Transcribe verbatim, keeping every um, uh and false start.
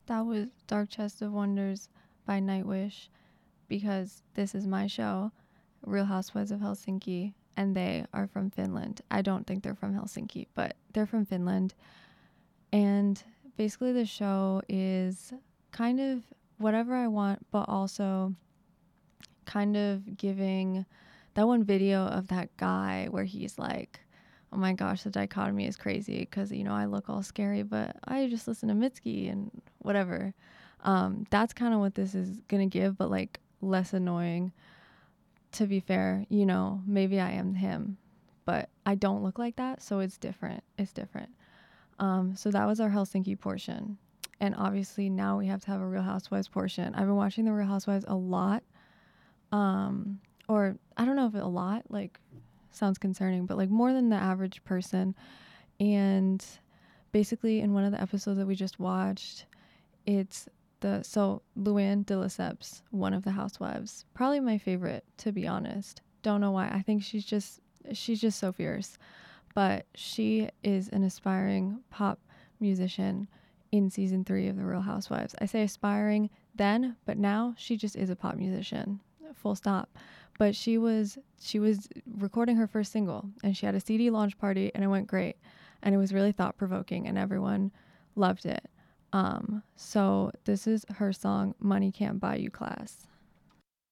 That was Dark Chest of Wonders by Nightwish, because this is my show, Real Housewives of Helsinki, and they are from Finland. I don't think they're from Helsinki, but they're from Finland. And basically the show is kind of whatever I want, but also kind of giving that one video of that guy where he's like, oh my gosh, the dichotomy is crazy because, you know, I look all scary, but I just listen to Mitski and whatever. Um, that's kind of what this is going to give, but like less annoying. To be fair, you know, maybe I am him, but I don't look like that. So it's different. It's different. Um, so that was our Helsinki portion. And obviously now we have to have a Real Housewives portion. I've been watching the Real Housewives a lot. Um, or I don't know if it a lot, like sounds concerning, but like more than the average person. And basically in one of the episodes that we just watched, it's the, so Luann de Lesseps, one of the housewives, probably my favorite, to be honest. Don't know why. I think she's just, she's just so fierce. But she is an aspiring pop musician in season three of The Real Housewives. I say aspiring then, but now she just is a pop musician, full stop. But she was she was recording her first single, and she had a C D launch party, and it went great, and it was really thought provoking, and everyone loved it. Um, so this is her song "Money Can't Buy You Class."